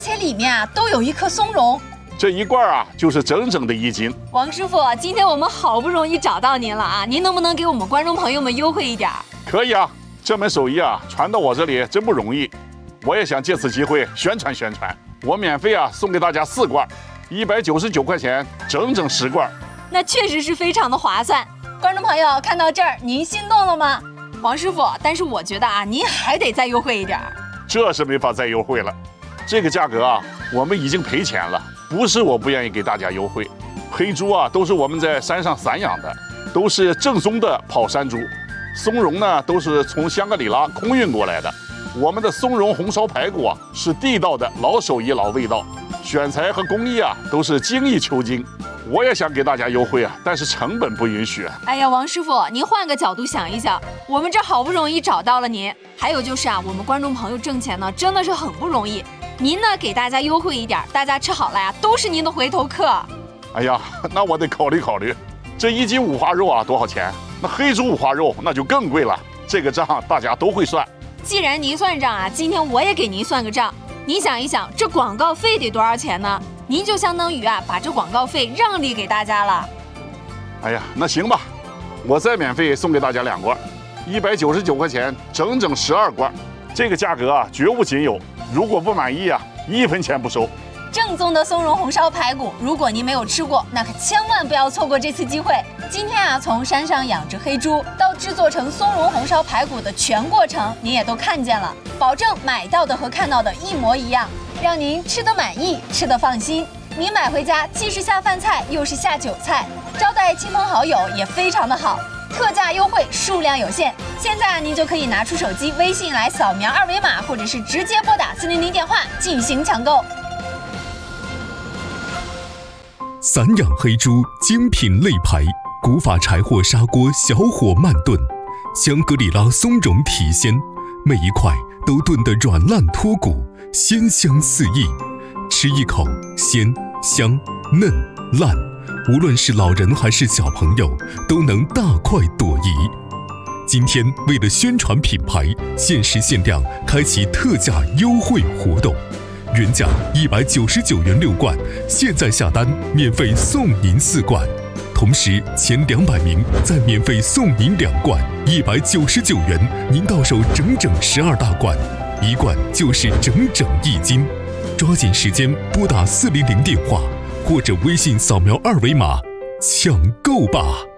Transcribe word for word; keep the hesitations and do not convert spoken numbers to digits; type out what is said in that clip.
且里面啊都有一颗松茸。 这一罐啊就是整整的一斤。 王师傅，今天我们好不容易找到您了啊，您能不能给我们观众朋友们优惠一点？ 可以啊，这门手艺啊传到我这里真不容易，我也想借此机会宣传宣传。我免费啊送给大家四罐，一百九十九块钱，整整十罐。 那确实是非常的划算。观众朋友看到这儿，您心动了吗？王师傅，但是我觉得啊，您还得再优惠一点。 这是没法再优惠了，这个价格啊，我们已经赔钱了。不是我不愿意给大家优惠，黑猪啊都是我们在山上散养的，都是正宗的跑山猪。松茸呢都是从香格里拉空运过来的。我们的松茸红烧排骨啊是地道的老手艺老味道，选材和工艺啊都是精益求精。我也想给大家优惠啊，但是成本不允许。 哎呀，王师傅，您换个角度想一想，我们这好不容易找到了您，还有就是啊，我们观众朋友挣钱呢真的是很不容易。您呢给大家优惠一点，大家吃好了呀，都是您的回头客。 哎呀，那我得考虑考虑。这一斤五花肉啊多少钱？那黑猪五花肉那就更贵了。这个账大家都会算。 既然您算账啊，今天我也给您算个账。您想一想，这广告费得多少钱呢？您就相当于啊把这广告费让利给大家了。 哎呀，那行吧，我再免费送给大家两罐，一百九十九块钱，整整十二罐。这个价格啊绝无仅有，如果不满意啊，一分钱不收。 正宗的松茸红烧排骨，如果您没有吃过，那可千万不要错过这次机会。今天啊，从山上养殖黑猪到制作成松茸红烧排骨的全过程，您也都看见了，保证买到的和看到的一模一样，让您吃得满意，吃得放心。您买回家既是下饭菜，又是下酒菜，招待亲朋好友也非常的好。特价优惠，数量有限，现在您就可以拿出手机微信来扫描二维码，或者是直接拨打四零零电话进行抢购。 散养黑猪精品肋排，古法柴火砂锅小火慢炖，香格里拉松茸体鲜，每一块都炖得软烂脱骨，鲜香四溢。吃一口，鲜香嫩烂，无论是老人还是小朋友，都能大快朵颐。今天为了宣传品牌，限时限量开启特价优惠活动，原价一百九十九元六罐，现在下单免费送您四罐，同时前两百名再免费送您两罐，一百九十九元您到手整整十二大罐，一罐就是整整一斤。抓紧时间拨打四零零电话，或者微信扫描二维码抢购吧。